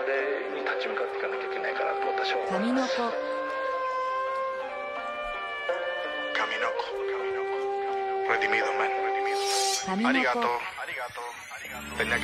に立ち向かっていかなきゃいけないかなと私は思神の子。 います。神の子。Redimido, man. 神の子。 ありがとう。Tenía